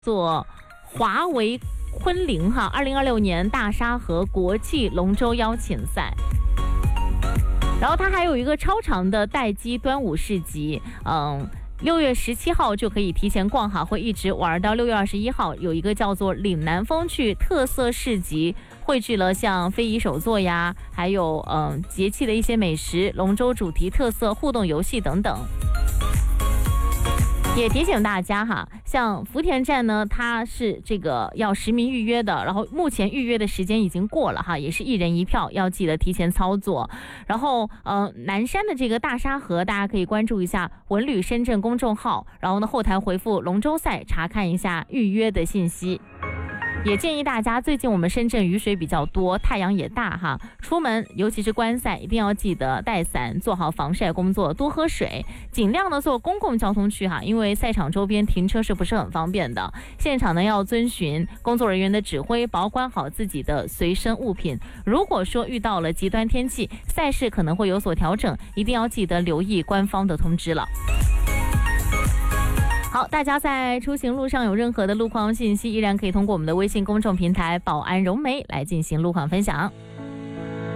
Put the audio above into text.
做华为昆凌哈2026年大沙河国际龙舟邀请赛。然后它还有一个超长的待机端午市集，6月17号就可以提前逛哈，会一直玩到6月21号。有一个叫做岭南风趣特色市集，汇聚了像非遗手作呀，还有节气的一些美食、龙舟主题特色互动游戏等等。也提醒大家哈，像福田站呢，它是这个要实名预约的，然后目前预约的时间已经过了哈，也是1人1票，要记得提前操作。然后南山的这个大沙河，大家可以关注一下文旅深圳公众号，然后呢后台回复龙舟赛，查看一下预约的信息。也建议大家，最近我们深圳雨水比较多，太阳也大哈，出门尤其是观赛一定要记得带伞，做好防晒工作，多喝水，尽量的坐公共交通去哈，因为赛场周边停车是不是很方便的。现场呢要遵循工作人员的指挥，保管好自己的随身物品。如果说遇到了极端天气，赛事可能会有所调整，一定要记得留意官方的通知了。好，大家在出行路上有任何的路况信息，依然可以通过我们的微信公众平台保安融媒来进行路况分享。